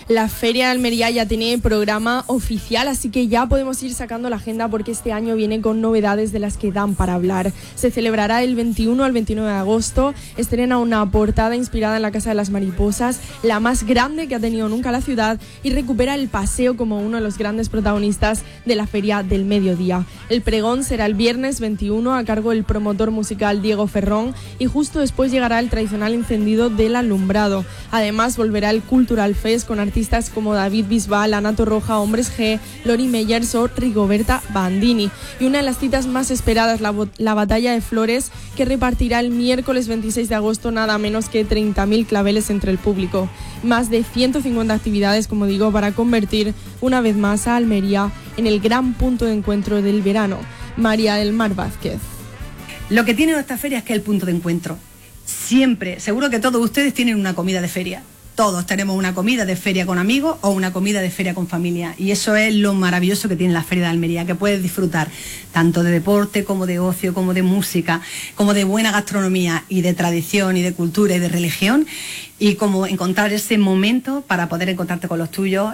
La Feria de Almería ya tiene programa oficial, así que ya podemos ir sacando la agenda porque este año viene con novedades de las que dan para hablar. Se celebrará el 21 al 29 de agosto, estrena una portada inspirada en la Casa de las Mariposas, la más grande que ha tenido nunca la ciudad, y recupera el paseo como uno de los grandes protagonistas de la Feria del Mediodía. El pregón será el viernes 21 a cargo del promotor musical Diego Ferrón y justo después llegará el tradicional encendido del alumbrado. Además volverá el Cultural Fest con artistas como David Bisbal, Ana Torroja, Hombres G, Lori Meyers o Rigoberta Bandini. Y una de las citas más esperadas, la Batalla de Flores, que repartirá el miércoles 26 de agosto nada menos que 30.000 claveles entre el público. Más de 150 actividades, como digo, para convertir una vez más a Almería en el gran punto de encuentro del verano. María del Mar Vázquez. Lo que tiene nuestra feria es que es el punto de encuentro. Siempre, seguro que todos ustedes tienen una comida de feria. Todos tenemos una comida de feria con amigos o una comida de feria con familia. Y eso es lo maravilloso que tiene la Feria de Almería, que puedes disfrutar tanto de deporte como de ocio, como de música, como de buena gastronomía y de tradición y de cultura y de religión. Y como encontrar ese momento para poder encontrarte con los tuyos,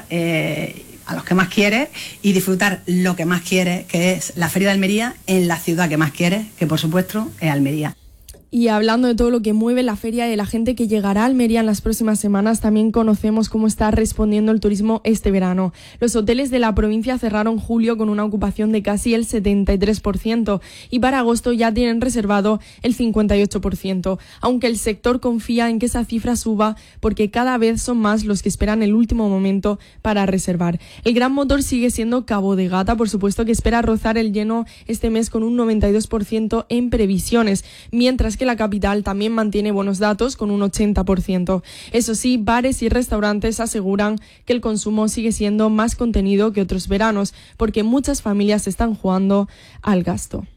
a los que más quieres, y disfrutar lo que más quieres, que es la Feria de Almería en la ciudad que más quieres, que por supuesto es Almería. Y hablando de todo lo que mueve la feria y de la gente que llegará a Almería en las próximas semanas, también conocemos cómo está respondiendo el turismo este verano. Los hoteles de la provincia cerraron julio con una ocupación de casi el 73% y para agosto ya tienen reservado el 58%, aunque el sector confía en que esa cifra suba porque cada vez son más los que esperan el último momento para reservar. El gran motor sigue siendo Cabo de Gata, por supuesto, que espera rozar el lleno este mes con un 92% en previsiones, mientras que la capital también mantiene buenos datos con un 80%. Eso sí, bares y restaurantes aseguran que el consumo sigue siendo más contenido que otros veranos porque muchas familias están jugando al gasto.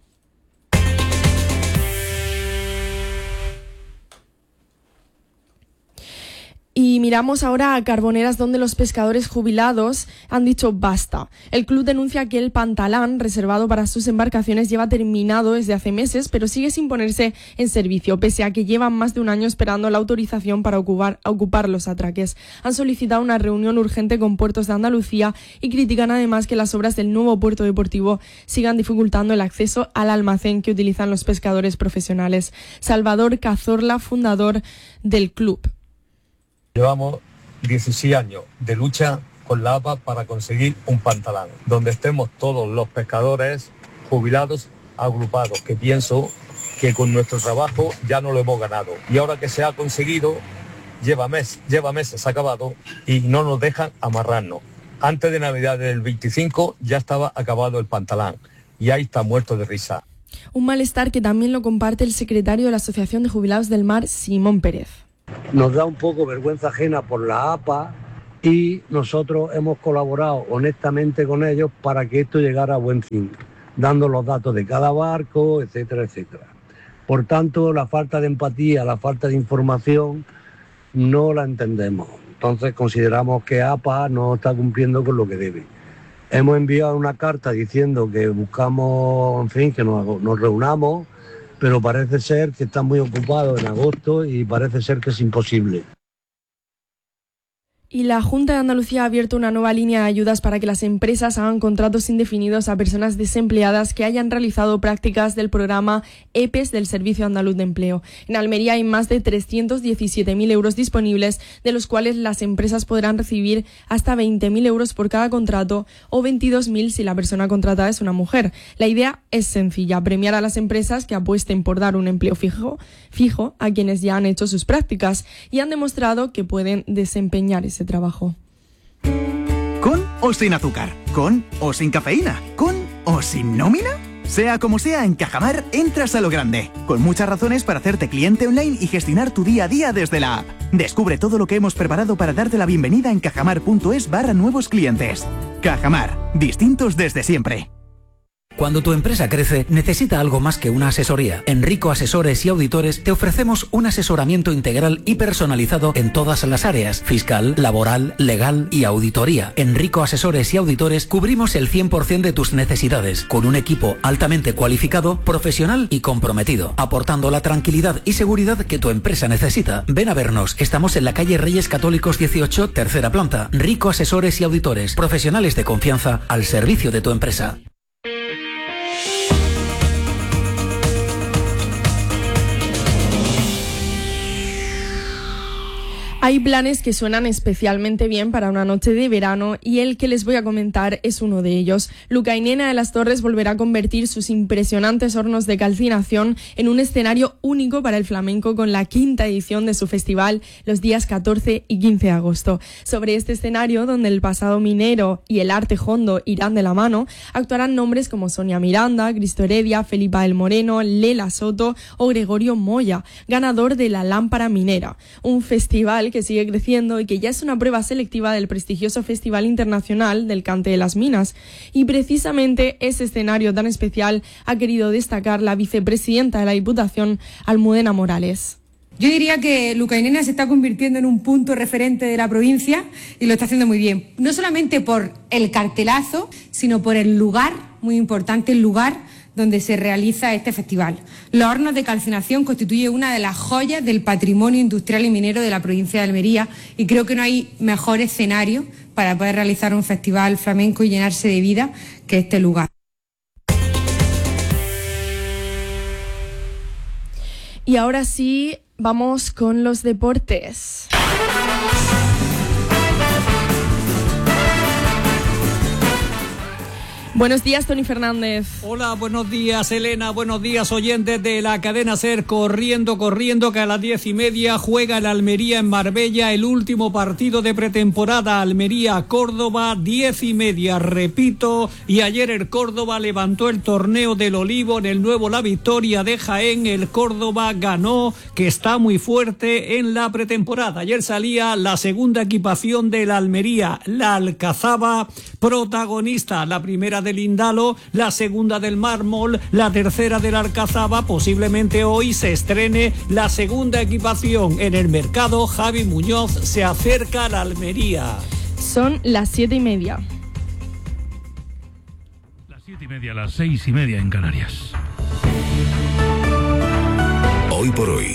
Y miramos ahora a Carboneras, donde los pescadores jubilados han dicho basta. El club denuncia que el pantalán reservado para sus embarcaciones lleva terminado desde hace meses, pero sigue sin ponerse en servicio, pese a que llevan más de un año esperando la autorización para ocupar los atraques. Han solicitado una reunión urgente con Puertos de Andalucía y critican además que las obras del nuevo puerto deportivo sigan dificultando el acceso al almacén que utilizan los pescadores profesionales. Salvador Cazorla, fundador del club. Llevamos 16 años de lucha con la APA para conseguir un pantalán, donde estemos todos los pescadores jubilados agrupados, que pienso que con nuestro trabajo ya no lo hemos ganado. Y ahora que se ha conseguido, lleva meses acabado y no nos dejan amarrarnos. Antes de Navidad del 25 ya estaba acabado el pantalán y ahí está muerto de risa. Un malestar que también lo comparte el secretario de la Asociación de Jubilados del Mar, Simón Pérez. Nos da un poco vergüenza ajena por la APA y nosotros hemos colaborado honestamente con ellos para que esto llegara a buen fin, dando los datos de cada barco, etcétera, etcétera. Por tanto, la falta de empatía, la falta de información, no la entendemos. Entonces consideramos que APA no está cumpliendo con lo que debe. Hemos enviado una carta diciendo que buscamos, en fin, que nos reunamos, pero parece ser que están muy ocupados en agosto y parece ser que es imposible. Y la Junta de Andalucía ha abierto una nueva línea de ayudas para que las empresas hagan contratos indefinidos a personas desempleadas que hayan realizado prácticas del programa EPES del Servicio Andaluz de Empleo. En Almería hay más de 317.000 euros disponibles, de los cuales las empresas podrán recibir hasta 20.000 euros por cada contrato o 22.000 si la persona contratada es una mujer. La idea es sencilla: premiar a las empresas que apuesten por dar un empleo fijo a quienes ya han hecho sus prácticas y han demostrado que pueden desempeñar ese trabajo. ¿Con o sin azúcar? ¿Con o sin cafeína? ¿Con o sin nómina? Sea como sea, en Cajamar entras a lo grande, con muchas razones para hacerte cliente online y gestionar tu día a día desde la app. Descubre todo lo que hemos preparado para darte la bienvenida en cajamar.es/nuevos clientes. Cajamar, distintos desde siempre. Cuando tu empresa crece, necesita algo más que una asesoría. En Rico Asesores y Auditores te ofrecemos un asesoramiento integral y personalizado en todas las áreas: fiscal, laboral, legal y auditoría. En Rico Asesores y Auditores cubrimos el 100% de tus necesidades, con un equipo altamente cualificado, profesional y comprometido, aportando la tranquilidad y seguridad que tu empresa necesita. Ven a vernos. Estamos en la calle Reyes Católicos 18, tercera planta. Rico Asesores y Auditores, profesionales de confianza al servicio de tu empresa. Hay planes que suenan especialmente bien para una noche de verano y el que les voy a comentar es uno de ellos. Lucainena de las Torres volverá a convertir sus impresionantes hornos de calcinación en un escenario único para el flamenco con la 5ª edición de su festival los días 14 y 15 de agosto. Sobre este escenario, donde el pasado minero y el arte hondo irán de la mano, actuarán nombres como Sonia Miranda, Cristo Heredia, Felipa del Moreno, Lela Soto o Gregorio Moya, ganador de la Lámpara Minera, un festival que sigue creciendo y que ya es una prueba selectiva del prestigioso Festival Internacional del Cante de las Minas. Y precisamente ese escenario tan especial ha querido destacar la vicepresidenta de la Diputación, Almudena Morales. Yo diría que Lucainena se está convirtiendo en un punto referente de la provincia y lo está haciendo muy bien. No solamente por el cartelazo, sino por el lugar, muy importante, el lugar donde se realiza este festival. Los hornos de calcinación constituyen una de las joyas del patrimonio industrial y minero de la provincia de Almería y creo que no hay mejor escenario para poder realizar un festival flamenco y llenarse de vida que este lugar. Y ahora sí, vamos con los deportes. Buenos días, Tony Fernández. Hola, buenos días, Elena. Buenos días, oyentes de la cadena SER. Corriendo, que a las 10:30 juega el Almería en Marbella el último partido de pretemporada. Almería-Córdoba, 10:30. Repito, y ayer el Córdoba levantó el torneo del Olivo en el nuevo La Victoria de Jaén. El Córdoba ganó, que está muy fuerte en la pretemporada. Ayer salía la segunda equipación del Almería, la Alcazaba, protagonista, la primera del Indalo, la segunda del Mármol, la tercera del Alcazaba. Posiblemente hoy se estrene la segunda equipación en el mercado. Javi Muñoz se acerca a la Almería. Son las 7:30. Las 7:30, las 6:30 en Canarias. Hoy por hoy,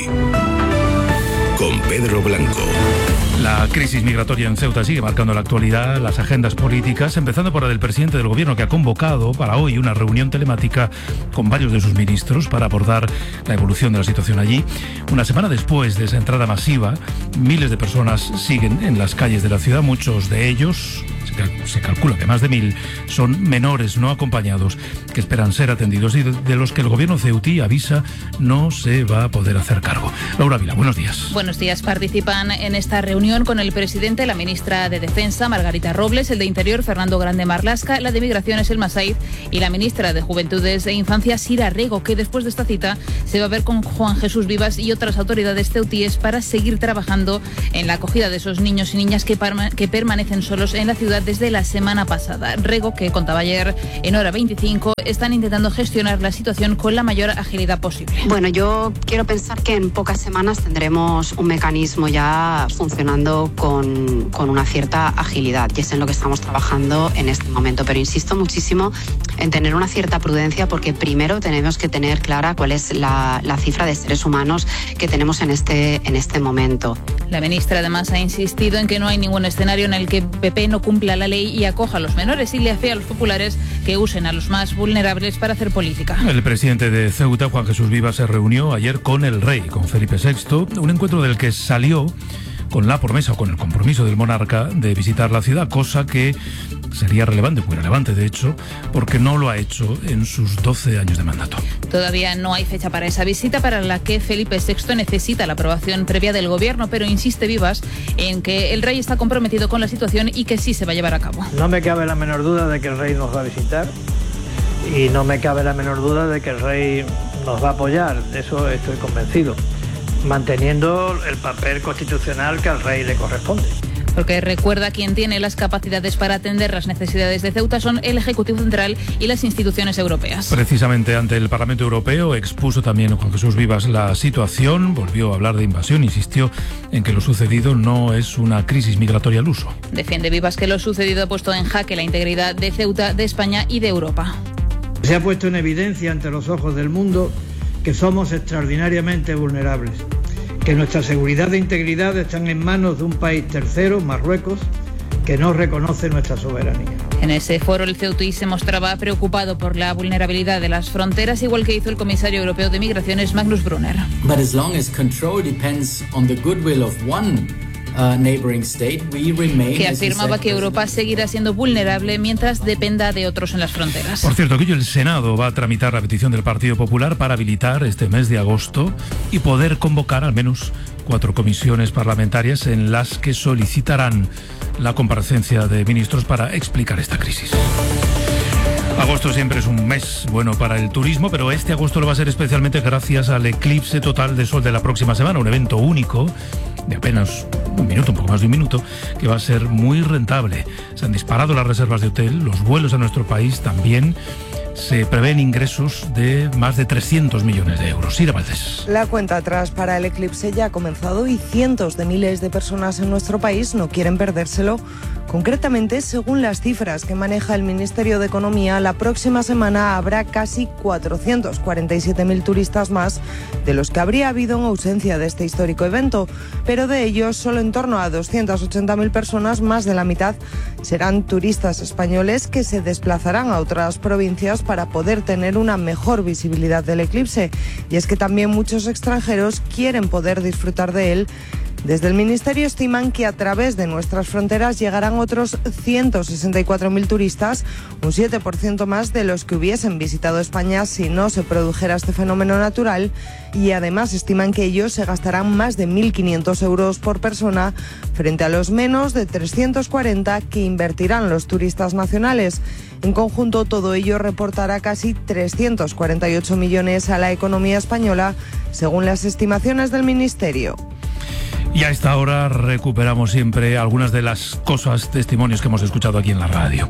con Pedro Blanco. La crisis migratoria en Ceuta sigue marcando la actualidad, las agendas políticas, empezando por la del presidente del gobierno, que ha convocado para hoy una reunión telemática con varios de sus ministros para abordar la evolución de la situación allí. Una semana después de esa entrada masiva, miles de personas siguen en las calles de la ciudad. Muchos de ellos, se calcula que más de 1.000, son menores no acompañados que esperan ser atendidos y de los que el gobierno ceutí avisa no se va a poder hacer cargo. Laura Vila, buenos días. Buenos días. Participan en esta reunión con el presidente, la ministra de Defensa, Margarita Robles, el de Interior, Fernando Grande Marlasca, la de Migraciones, Elma Said, y la ministra de Juventudes e Infancia, Sira Rego, que después de esta cita se va a ver con Juan Jesús Vivas y otras autoridades ceutíes para seguir trabajando en la acogida de esos niños y niñas que permanecen solos en la ciudad desde la semana pasada. Rego, que contaba ayer en Hora 25, están intentando gestionar la situación con la mayor agilidad posible. Bueno, yo quiero pensar que en pocas semanas tendremos un mecanismo ya funcionando con una cierta agilidad, y es en lo que estamos trabajando en este momento. Pero insisto muchísimo en tener una cierta prudencia, porque primero tenemos que tener clara cuál es la cifra de seres humanos que tenemos en este momento. La ministra además ha insistido en que no hay ningún escenario en el que PP no cumpla la ley y acoja a los menores, y le hace a los populares que usen a los más vulnerables para hacer política. El presidente de Ceuta, Juan Jesús Vivas, se reunió ayer con el rey, con Felipe VI, un encuentro del que salió con la promesa o con el compromiso del monarca de visitar la ciudad, cosa que sería relevante, muy relevante de hecho, porque no lo ha hecho en sus 12 años de mandato. Todavía no hay fecha para esa visita, para la que Felipe VI necesita la aprobación previa del gobierno, pero insiste Vivas en que el rey está comprometido con la situación y que sí se va a llevar a cabo. No me cabe la menor duda de que el rey nos va a visitar y no me cabe la menor duda de que el rey nos va a apoyar, de eso estoy convencido, manteniendo el papel constitucional que al rey le corresponde. Porque recuerda, quien tiene las capacidades para atender las necesidades de Ceuta son el Ejecutivo Central y las instituciones europeas. Precisamente ante el Parlamento Europeo expuso también Juan Jesús Vivas la situación, volvió a hablar de invasión, insistió en que lo sucedido no es una crisis migratoria al uso. Defiende Vivas que lo sucedido ha puesto en jaque la integridad de Ceuta, de España y de Europa. Se ha puesto en evidencia ante los ojos del mundo que somos extraordinariamente vulnerables, que nuestra seguridad e integridad están en manos de un país tercero, Marruecos, que no reconoce nuestra soberanía. En ese foro el ceutí se mostraba preocupado por la vulnerabilidad de las fronteras, igual que hizo el comisario europeo de Migraciones, Magnus Brunner. But as long as control depends on the goodwill of one neighboring state, we remain, que afirmaba que Europa seguirá siendo vulnerable mientras dependa de otros en las fronteras. Por cierto, que hoy el Senado va a tramitar la petición del Partido Popular para habilitar este mes de agosto y poder convocar al menos 4 comisiones parlamentarias en las que solicitarán la comparecencia de ministros para explicar esta crisis. Agosto siempre es un mes bueno para el turismo, pero este agosto lo va a ser especialmente gracias al eclipse total de sol de la próxima semana, un evento único de apenas un poco más de un minuto, que va a ser muy rentable. Se han disparado las reservas de hotel, los vuelos a nuestro país también. Se prevén ingresos de más de 300 millones de euros. Sira Valdés. La cuenta atrás para el eclipse ya ha comenzado y cientos de miles de personas en nuestro país no quieren perdérselo. Concretamente, según las cifras que maneja el Ministerio de Economía, la próxima semana habrá casi 447.000 turistas más de los que habría habido en ausencia de este histórico evento. Pero de ellos, solo en torno a 280.000 personas, más de la mitad, serán turistas españoles que se desplazarán a otras provincias para poder tener una mejor visibilidad del eclipse. Y es que también muchos extranjeros quieren poder disfrutar de él. Desde el Ministerio estiman que a través de nuestras fronteras llegarán otros 164.000 turistas, un 7% más de los que hubiesen visitado España si no se produjera este fenómeno natural, y además estiman que ellos se gastarán más de 1.500 euros por persona frente a los menos de 340 que invertirán los turistas nacionales. En conjunto, todo ello reportará casi 348 millones a la economía española, según las estimaciones del Ministerio. Y a esta hora recuperamos siempre algunas de las cosas, testimonios que hemos escuchado aquí en la radio.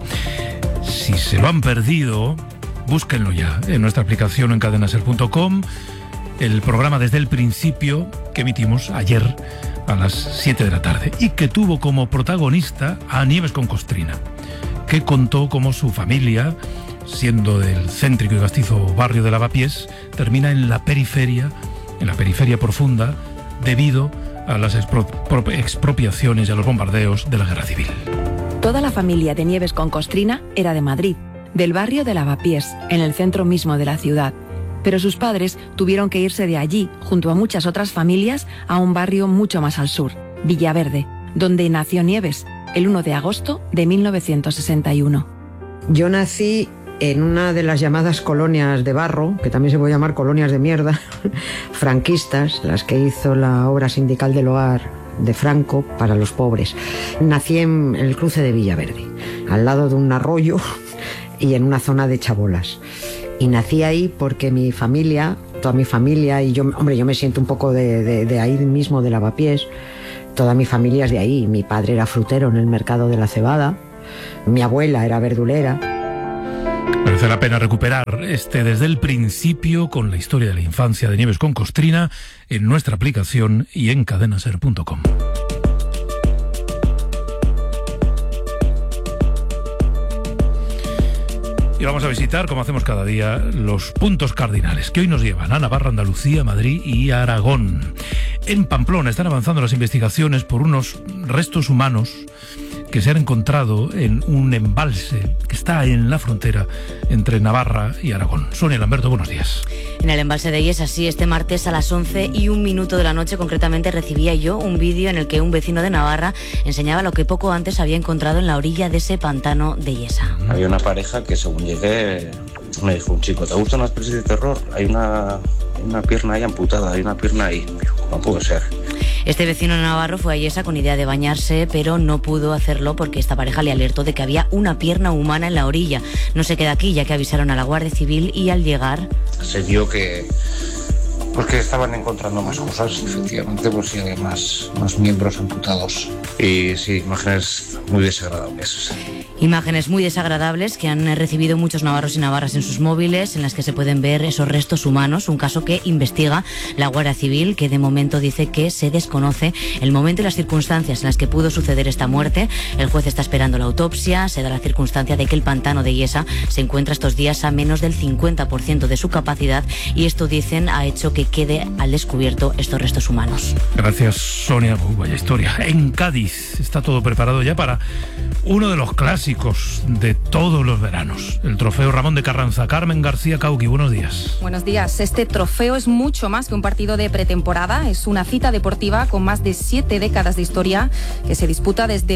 Si se lo han perdido, búsquenlo ya en nuestra aplicación en cadenaser.com. El programa desde el principio que emitimos ayer a las 7 de la tarde y que tuvo como protagonista a Nieves con Costrina, que contó cómo su familia, siendo del céntrico y castizo barrio de Lavapiés, termina en la periferia profunda, debido a las expropiaciones y a los bombardeos de la Guerra Civil. Toda la familia de Nieves con Costrina era de Madrid, del barrio de Lavapiés, en el centro mismo de la ciudad. Pero sus padres tuvieron que irse de allí, junto a muchas otras familias, a un barrio mucho más al sur, Villaverde, donde nació Nieves, el 1 de agosto de 1961. Yo nací en una de las llamadas colonias de barro, que también se puede llamar colonias de mierda, franquistas, las que hizo la obra sindical del hogar de Franco para los pobres. Nací en el cruce de Villaverde, al lado de un arroyo y en una zona de chabolas. Y nací ahí porque mi familia, toda mi familia, y yo me siento un poco de ahí mismo, de Lavapiés, toda mi familia es de ahí. Mi padre era frutero en el mercado de la Cebada, mi abuela era verdulera. Merece la pena recuperar desde el principio con la historia de la infancia de Nieves con Costrina en nuestra aplicación y en cadenaser.com. Y vamos a visitar, como hacemos cada día, los puntos cardinales que hoy nos llevan a Navarra, Andalucía, Madrid y Aragón. En Pamplona están avanzando las investigaciones por unos restos humanos que se han encontrado en un embalse que está en la frontera entre Navarra y Aragón. Sonia Lamberto, buenos días. En el embalse de Illesa, sí, este martes a las 11:01 de la noche, concretamente, recibía yo un vídeo en el que un vecino de Navarra enseñaba lo que poco antes había encontrado en la orilla de ese pantano de Illesa. Había una pareja que, según llegué, me dijo un chico: ¿te gustan las pelis de terror? Hay una pierna ahí amputada, hay una pierna ahí. No puede ser. Este vecino navarro fue a Illesa con idea de bañarse, pero no pudo hacerlo porque esta pareja le alertó de que había una pierna humana en la orilla. No se queda aquí, ya que avisaron a la Guardia Civil y al llegar... Se vio que Pues que estaban encontrando más cosas, efectivamente, pues sí, había más miembros amputados. Y sí, imágenes muy desagradables. Imágenes muy desagradables que han recibido muchos navarros y navarras en sus móviles, en las que se pueden ver esos restos humanos, un caso que investiga la Guardia Civil, que de momento dice que se desconoce el momento y las circunstancias en las que pudo suceder esta muerte. El juez está esperando la autopsia. Se da la circunstancia de que el pantano de Iessa se encuentra estos días a menos del 50% de su capacidad, y esto, dicen, ha hecho que quede al descubierto estos restos humanos. Gracias, Sonia. Vaya historia. En Cádiz está todo preparado ya para uno de los clásicos de todos los veranos, el Trofeo Ramón de Carranza. Carmen García Cauqui, buenos días. Buenos días. Este trofeo es mucho más que un partido de pretemporada. Es una cita deportiva con más de 7 décadas de historia, que se disputa desde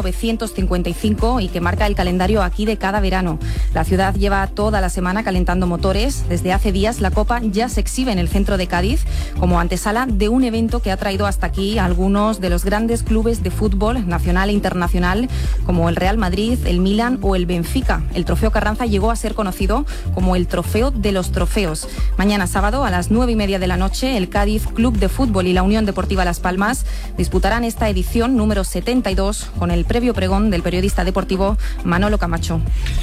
1955 y que marca el calendario aquí de cada verano. La ciudad lleva toda la semana calentando motores. Desde hace días la Copa ya se exhibe en el centro de Cádiz como antesala de un evento que ha traído hasta aquí a algunos de los grandes clubes de fútbol nacional e internacional, como el Real Madrid, el Milan o el Benfica. El Trofeo Carranza llegó a ser conocido como el Trofeo de los Trofeos. Mañana sábado a las 9:30 de la noche, el Cádiz Club de Fútbol y la Unión Deportiva Las Palmas disputarán esta edición número 72 con el previo pregón del periodista deportivo Manolo Camacho.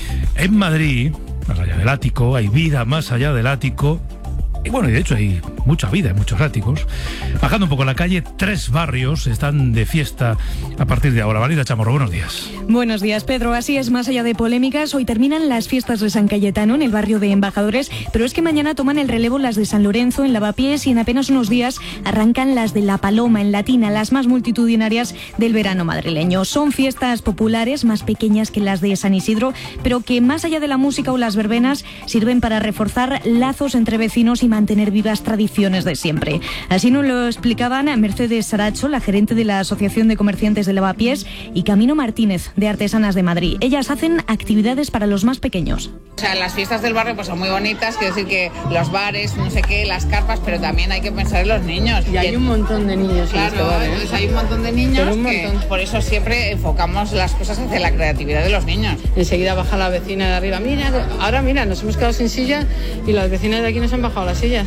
En Madrid, más allá del ático, hay vida más allá del ático. Y bueno, y de hecho hay mucha vida en muchos áticos. Bajando un poco la calle, 3 barrios están de fiesta a partir de ahora. Valida Chamorro, buenos días. Buenos días, Pedro. Así es, más allá de polémicas, hoy terminan las fiestas de San Cayetano en el barrio de Embajadores, pero es que mañana toman el relevo las de San Lorenzo en Lavapiés, y en apenas unos días arrancan las de La Paloma en Latina, las más multitudinarias del verano madrileño. Son fiestas populares, más pequeñas que las de San Isidro, pero que más allá de la música o las verbenas sirven para reforzar lazos entre vecinos y mantener vivas tradiciones de siempre. Así nos lo explicaban Mercedes Saracho, la gerente de la Asociación de Comerciantes de Lavapiés, y Camino Martínez, de Artesanas de Madrid. Ellas hacen actividades para los más pequeños. O sea, las fiestas del barrio pues son muy bonitas, quiero decir que los bares, no sé qué, las carpas, pero también hay que pensar en los niños. Y hay un montón de niños. Claro, entonces hay un montón de niños que por eso siempre enfocamos las cosas hacia la creatividad de los niños. Enseguida baja la vecina de arriba, mira, nos hemos quedado sin silla y las vecinas de aquí nos han bajado las sillas.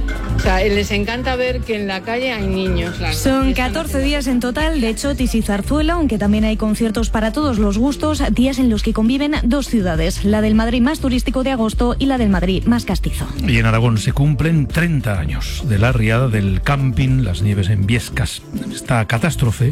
O sea, les encanta ver que en la calle hay niños. Claro. Son 14 días en total de chotis y zarzuela, aunque también hay conciertos para todos los gustos, días en los que conviven 2 ciudades, la del Madrid más turístico de agosto y la del Madrid más castizo. Y en Aragón se cumplen 30 años de la riada del camping Las Nieves en Viescas. Esta catástrofe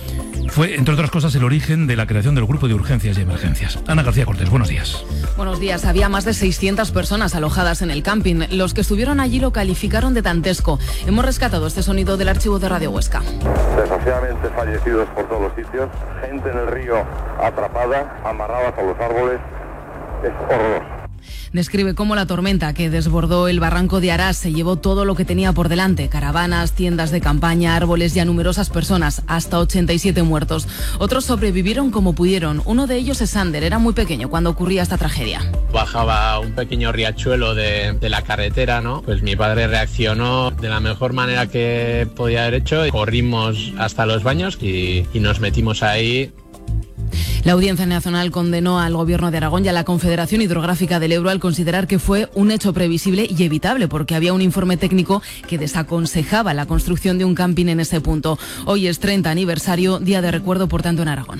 fue, entre otras cosas, el origen de la creación del Grupo de Urgencias y Emergencias. Ana García Cortés, buenos días. Buenos días. Había más de 600 personas alojadas en el camping. Los que estuvieron allí lo calificaron de dantesco. Hemos rescatado este sonido del archivo de Radio Huesca. Desgraciadamente fallecidos por todos los sitios, gente en el río atrapada, amarradas a los árboles. Es horroroso. Describe cómo la tormenta que desbordó el barranco de Arás se llevó todo lo que tenía por delante: caravanas, tiendas de campaña, árboles y a numerosas personas, hasta 87 muertos. Otros sobrevivieron como pudieron. Uno de ellos es Sander, era muy pequeño cuando ocurría esta tragedia. Bajaba un pequeño riachuelo de la carretera, ¿no? Pues mi padre reaccionó de la mejor manera que podía haber hecho. Corrimos hasta los baños y nos metimos ahí. La Audiencia Nacional condenó al Gobierno de Aragón y a la Confederación Hidrográfica del Ebro al considerar que fue un hecho previsible y evitable, porque había un informe técnico que desaconsejaba la construcción de un camping en ese punto. Hoy es 30 aniversario, día de recuerdo, por tanto, en Aragón.